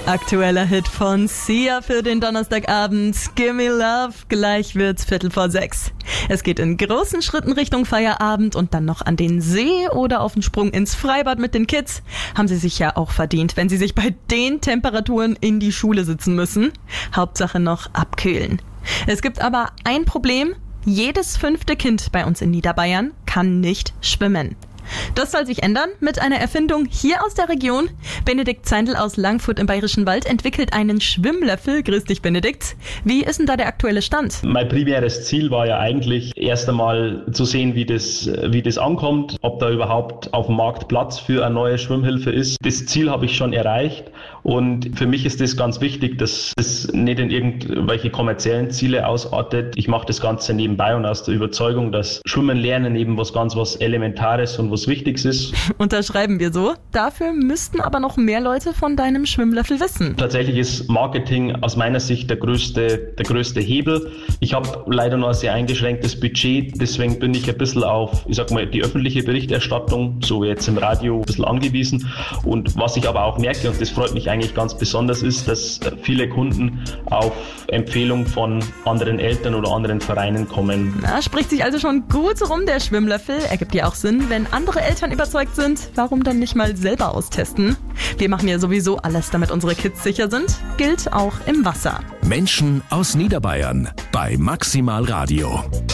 Aktueller Hit von Sia für den Donnerstagabend. Gimme Love, gleich wird's 5:45. Es geht in großen Schritten Richtung Feierabend und dann noch an den See oder auf den Sprung ins Freibad mit den Kids. Haben sie sich ja auch verdient, wenn sie sich bei den Temperaturen in die Schule sitzen müssen. Hauptsache noch abkühlen. Es gibt aber ein Problem. Jedes 5. Kind bei uns in Niederbayern kann nicht schwimmen. Das soll sich ändern mit einer Erfindung hier aus der Region. Benedikt Zeindl aus Langfurt im Bayerischen Wald entwickelt einen Schwimmlöffel. Grüß dich, Benedikt. Wie ist denn da der aktuelle Stand? Mein primäres Ziel war ja eigentlich erst einmal zu sehen, wie das ankommt, ob da überhaupt auf dem Markt Platz für eine neue Schwimmhilfe ist. Das Ziel habe ich schon erreicht und für mich ist das ganz wichtig, dass es nicht in irgendwelche kommerziellen Ziele ausartet. Ich mache das Ganze nebenbei und aus der Überzeugung, dass Schwimmen lernen eben was Elementares und was Wichtiges ist. Unterschreiben wir so. Dafür müssten aber noch mehr Leute von deinem Schwimmlöffel wissen. Tatsächlich ist Marketing aus meiner Sicht der größte Hebel. Ich habe leider nur ein sehr eingeschränktes Budget, deswegen bin ich ein bisschen auf, die öffentliche Berichterstattung, so jetzt im Radio, ein bisschen angewiesen. Und was ich aber auch merke, und das freut mich eigentlich ganz besonders, ist, dass viele Kunden auf Empfehlung von anderen Eltern oder anderen Vereinen kommen. Na, spricht sich also schon gut rum, der Schwimmlöffel. Ergibt ja auch Sinn, wenn andere Eltern überzeugt sind, warum dann nicht mal selber austesten? Wir machen ja sowieso alles, damit unsere Kids sicher sind. Gilt auch im Wasser. Menschen aus Niederbayern bei Maximal Radio.